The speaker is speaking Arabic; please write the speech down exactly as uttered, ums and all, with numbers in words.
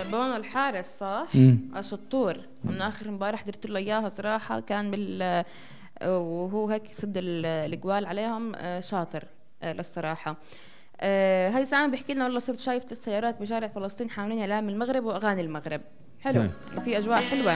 بونو الحارس صح؟ مم. شطور. من اخر امبارح درت له اياها صراحه، كان بال وهو هيك يسد ال- الجوال عليهم. آه، شاطر آه، للصراحه. آه، هاي ساعة بيحكي لنا والله صرت شايف ثلاث سيارات بشارع فلسطين حاملين اعلام المغرب واغاني المغرب. حلو، هاي. في اجواء حلوه.